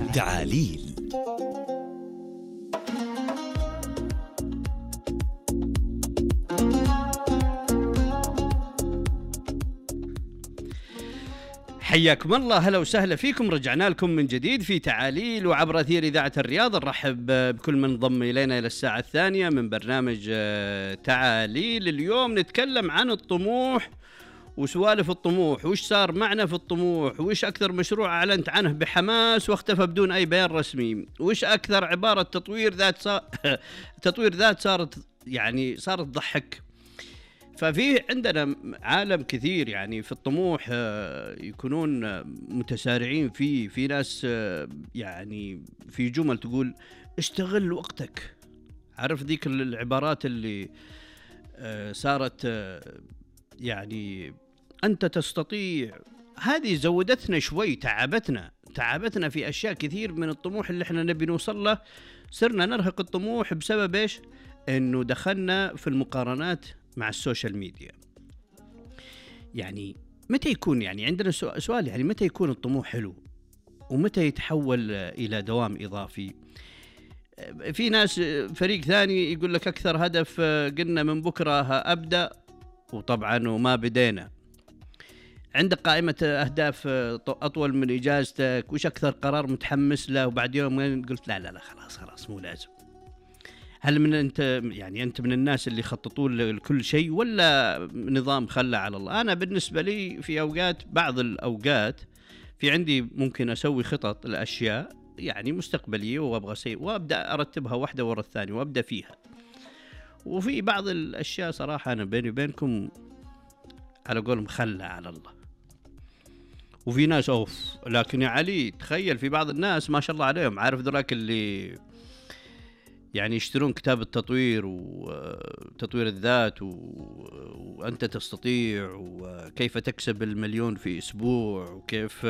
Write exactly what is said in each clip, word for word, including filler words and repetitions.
تعاليل. حياكم الله، هلا وسهلا فيكم. رجعنا لكم من جديد في تعاليل وعبر أثير إذاعة الرياض. نرحب بكل من انضم إلينا إلى الساعة الثانية من برنامج تعاليل. اليوم نتكلم عن الطموح وسوالف الطموح، وش صار معنا في الطموح، وش أكثر مشروع أعلنت عنه بحماس واختفى بدون أي بيان رسمي، وش أكثر عبارة تطوير ذات صار تطوير ذات صارت يعني صارت تضحك. ففي عندنا عالم كثير يعني في الطموح يكونون متسارعين فيه. في ناس يعني في جمل تقول اشتغل وقتك، عارف ذيك العبارات اللي صارت يعني أنت تستطيع. هذه زودتنا شوي، تعبتنا تعبتنا في أشياء كثير من الطموح اللي احنا نبي نوصل له. صرنا نرهق الطموح بسبب إيش؟ إنه دخلنا في المقارنات مع السوشيال ميديا. يعني متى يكون يعني عندنا سؤال، يعني متى يكون الطموح حلو ومتى يتحول إلى دوام إضافي؟ في ناس فريق ثاني يقول لك أكثر هدف قلنا من بكرة أبدأ، وطبعا وما بدينا. عندك قائمة أهداف أطول من إجازتك، وش أكثر قرار متحمس له وبعد يوم قلت لا لا لا خلاص خلاص مو لازم. هل من أنت يعني أنت من الناس اللي يخططون لكل شيء ولا نظام خلى على الله؟ أنا بالنسبة لي في أوقات بعض الأوقات في عندي ممكن أسوي خطط لأشياء يعني مستقبلية وأبغى شيء وأبدأ أرتبها واحدة ورا الثانية وأبدأ فيها. وفي بعض الأشياء صراحة أنا بيني وبينكم على قولهم خلى على الله. وفي ناس أوف، لكن يا علي تخيل في بعض الناس ما شاء الله عليهم، عارف ذراك اللي يعني يشترون كتاب التطوير وتطوير الذات و... وأنت تستطيع وكيف تكسب المليون في أسبوع وكيف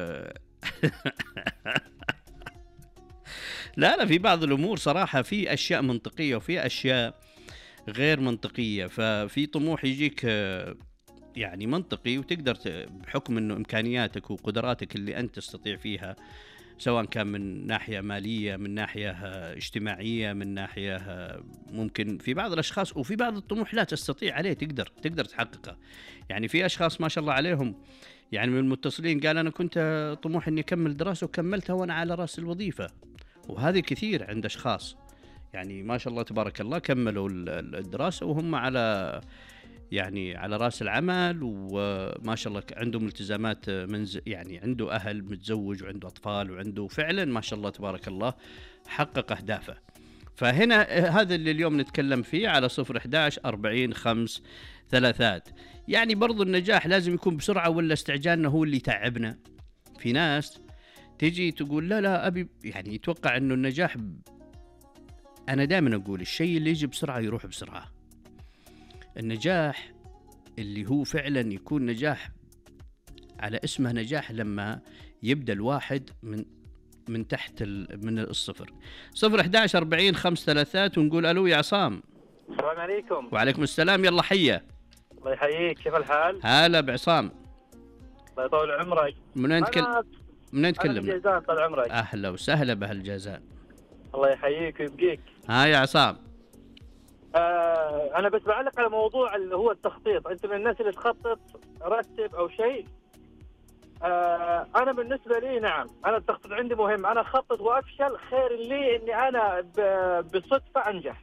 لا لا في بعض الأمور صراحة في أشياء منطقية وفي أشياء غير منطقية. ففي طموح يجيك يعني منطقي وتقدر بحكم أنه إمكانياتك وقدراتك اللي أنت تستطيع فيها، سواء كان من ناحية مالية، من ناحية اجتماعية، من ناحية ممكن في بعض الأشخاص، وفي بعض الطموح لا تستطيع عليه تقدر تقدر تحققه. يعني في أشخاص ما شاء الله عليهم يعني من المتصلين قال أنا كنت طموح أني أكمل دراسة وكملتها وأنا على رأس الوظيفة. وهذه كثير عند أشخاص يعني ما شاء الله تبارك الله كملوا الدراسة وهم على يعني على رأس العمل، وما شاء الله عندهم التزامات منزل، يعني عنده أهل متزوج وعنده أطفال وعنده فعلا ما شاء الله تبارك الله حقق أهدافه. فهنا هذا اللي اليوم نتكلم فيه على صفر إحدى عشر أربعين خمس ثلاثات. يعني برضو النجاح لازم يكون بسرعة ولا استعجالنا هو اللي تعبنا؟ في ناس تيجي تقول لا لا أبي، يعني يتوقع أنه النجاح ب... أنا دائما أقول الشيء اللي يجي بسرعة يروح بسرعة. النجاح اللي هو فعلا يكون نجاح على اسمه نجاح لما يبدأ الواحد من من تحت من الصفر. صفر إحدى عشر أربعين خمس ثلاثات ونقول ألو يا عصام. السلام عليكم. وعليكم السلام، يلا حيا. الله يحييك، كيف الحال؟ هلا بعصام. الله يطول عمرك. من أين تكلم؟ من أين تكلم؟ أنا جازان طال عمرك. أهلا وسهلا بهالجازان. الله يحييك ويبقيك. ها يا عصام. آه أنا بس بعلق على موضوع اللي هو التخطيط. أنت من الناس اللي تخطط رتب أو شيء؟ آه أنا بالنسبة لي نعم، أنا التخطيط عندي مهم. أنا أخطط وأفشل خير لي إني أنا بصدفة أنجح.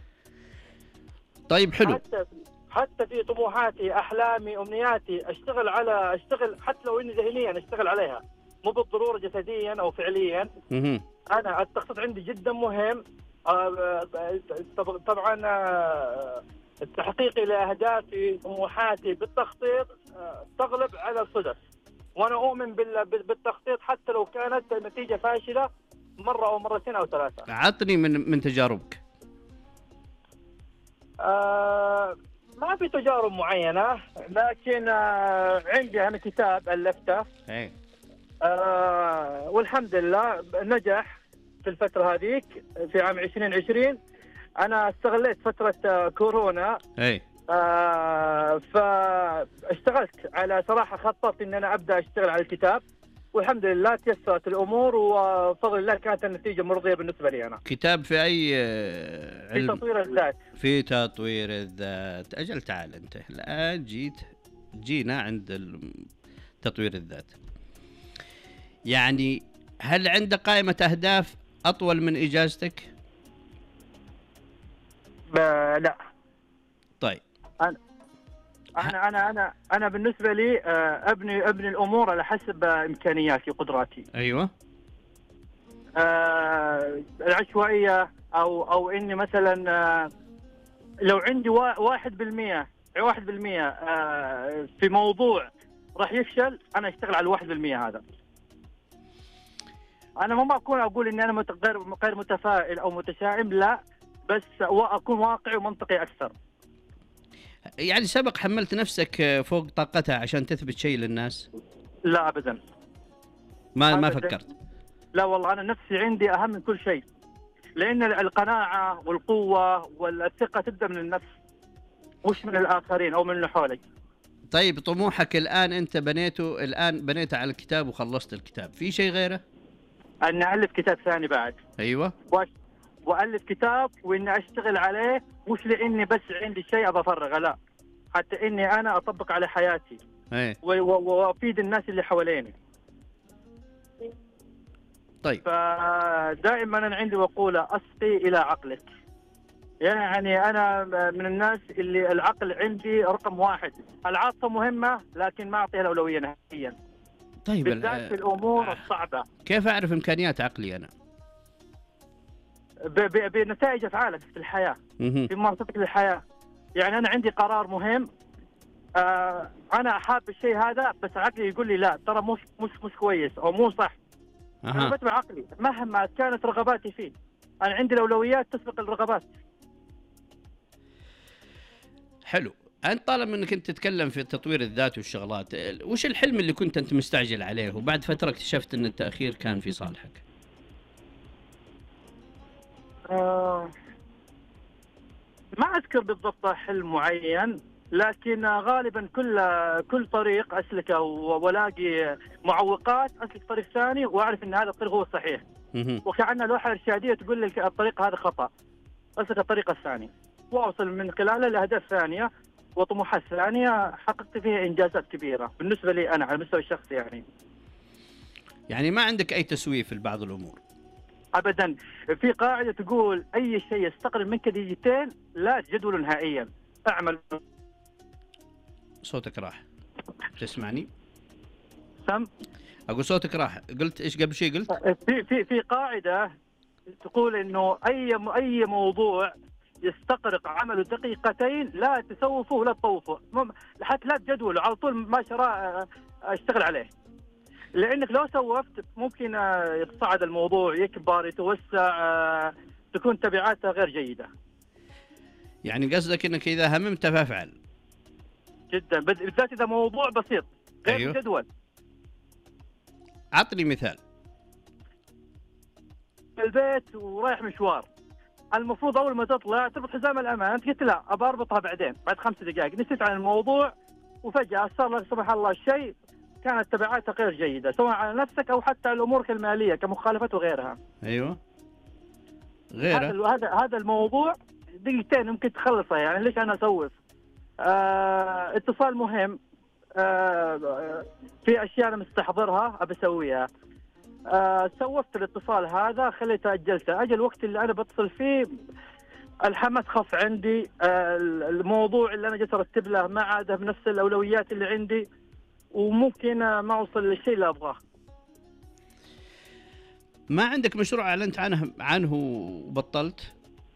طيب حلو. حتى حتى في طموحاتي، أحلامي، أمنياتي أشتغل على أشتغل حتى لو إني ذهنيا أشتغل عليها، مو بالضرورة جسديا أو فعليا. مه. أنا التخطيط عندي جدا مهم. طبعا التحقيق لأهدافي طموحاتي بالتخطيط تغلب على الصدف، وأنا أؤمن بالتخطيط حتى لو كانت النتيجة فاشلة مرة أو مرتين أو ثلاثة. عطني من من تجاربك. آه ما في تجارب معينة، لكن آه عندي أنا كتاب ألفته آه والحمد لله نجح في الفترة هذيك في عام عشرين عشرين. أنا استغليت فترة كورونا أي. آه فاشتغلت على صراحة، خططت إن أنا أبدأ أشتغل على الكتاب والحمد لله تيسرت الامور، وبفضل الله كانت النتيجه مرضيه بالنسبه لي انا. كتاب في اي آه، في علم؟ تطوير الذات. في تطوير الذات. اجل تعال انت الان جيت جينا عند ال- تطوير الذات. يعني هل عندك قائمة اهداف اطول من اجازتك؟ ب... لا. طيب انا انا انا انا انا بالنسبه لي آه، ابني ابني الامور على حسب آه، امكانياتي وقدراتي. ايوه. آه، العشوائيه او او اني مثلا آه، لو عندي وا- واحد بالمية واحد بالمية آه، في موضوع راح يفشل، انا اشتغل على الواحد بالمية هذا. انا ما اكون اقول اني انا مت- غير غير متفائل او متشائم، لا، بس اكون واقعي ومنطقي اكثر. يعني سبق حملت نفسك فوق طاقتها عشان تثبت شيء للناس؟ لا ابدا. ما ما أبداً. فكرت؟ لا والله، انا نفسي عندي اهم من كل شيء، لان القناعه والقوه والثقه تبدا من النفس، مش من الاخرين او من اللي حولك. طيب طموحك الان انت بنيته الان بنيته على الكتاب وخلصت الكتاب، في شيء غيره؟ اني الف كتاب ثاني بعد. ايوه. وأش- والف كتاب واني اشتغل عليه، مش لاني بس عندي شيء ابى افرغه، لا، حتى اني انا اطبق على حياتي ايه. و- و- وافيد الناس اللي حواليني. طيب فدائما انا عندي مقوله: اسقي الى عقلك. يعني انا من الناس اللي العقل عندي رقم واحد، العاطفه مهمه لكن ما اعطيها الاولويه نهائيا، طيب بالذات في الامور الصعبه. كيف اعرف امكانيات عقلي انا؟ ب- ب- بنتائج افعالك في الحياه، مهم. في ممارستك للحياه. يعني انا عندي قرار مهم، آه انا احاب الشيء هذا، بس عقلي يقول لي لا، ترى مش مش مش كويس او مو صح. انا أها. بتبع عقلي مهما كانت رغباتي فيه. انا عندي الاولويات تسبق الرغبات. حلو. انت طالما انك انت تتكلم في تطوير الذات والشغلات، وش الحلم اللي كنت انت مستعجل عليه وبعد فتره اكتشفت ان التاخير كان في صالحك؟ آه ما اذكر بالضبط حلم معين، لكن غالبا كل كل طريق اسلكه والاقي معوقات اسلك طريق ثاني واعرف ان هذا الطريق هو الصحيح، مهم. وكأن لوحه ارشاديه تقول لي الطريق هذا خطا، اسلك الطريق الثاني واوصل من خلاله لاهداف ثانيه وطموحات ثانيه حققت فيها انجازات كبيره بالنسبه لي انا على المستوى الشخصي. يعني يعني ما عندك اي تسويف لبعض الامور؟ ابدا. في قاعده تقول: اي شيء يستقرب منك دقيقتين لا تجدول نهائيا، اعمل. صوتك راح. تسمعني؟ سم. اقول صوتك راح. قلت ايش قبل شيء قلت؟ في في في قاعده تقول انه اي اي موضوع يستغرق عمله دقيقتين لا تسوفه ولا تطوفه، مم- حتى لا تجدوله، على طول ما شراء اشتغل عليه، لانك لو سوفت ممكن آه، يتصاعد الموضوع، يكبر، يتوسع، آه، تكون تبعاتها غير جيده يعني قصدك انك اذا هممت فافعل. جدا، بد- بالذات اذا موضوع بسيط غير أيوه. جدول. عطني مثال. في البيت ورايح مشوار، المفروض اول ما تطلع تربط حزام الامان، انت قلت لا ابى اربطها بعدين بعد خمس دقائق، نسيت عن الموضوع وفجاه صار لك سبحان الله شيء كانت تبعاتها غير جيده، سواء على نفسك او حتى على الامور الماليه كمخالفات وغيرها. ايوه. هذا غيره. هذا هذا الموضوع دقيقتين ممكن تخلصه، يعني ليش انا اسوف؟ آه اتصال مهم، آه في اشياء انا مستحضرها ابى اسويها، آه سوفت الاتصال هذا خليته اجلته، اجل الوقت اللي انا بتصل فيه الحماس خف عندي، آه الموضوع اللي انا جالس ارتب له ما عاد بنفس الاولويات اللي عندي، وممكن آه، ما اوصل للشيء اللي ابغاه. ما عندك مشروع اعلنت عنه عنه وبطلت؟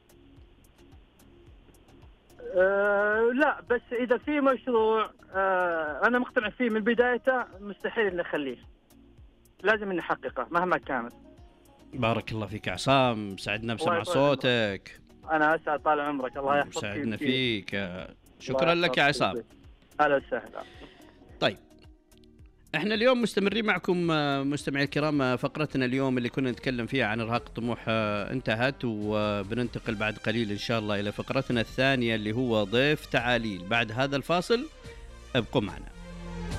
أه لا، بس اذا في مشروع أه انا مقتنع فيه من بدايته مستحيل اني اخليه، لازم اني احققه مهما كانت. بارك الله فيك عصام، سعدنا بسمع الله يطول صوتك. انا اسعد، طال عمرك، الله يحفظك. سعدنا فيك. فيك. شكرا لك يا عصام. اهلا وسهلا. طيب احنا اليوم مستمرين معكم آه، مستمعي الكرام. آه، فقرتنا اليوم اللي كنا نتكلم فيها عن ارهاق الطموح آه، انتهت، وبننتقل بعد قليل ان شاء الله الى فقرتنا الثانية اللي هو ضيف تعاليل. بعد هذا الفاصل ابقوا معنا.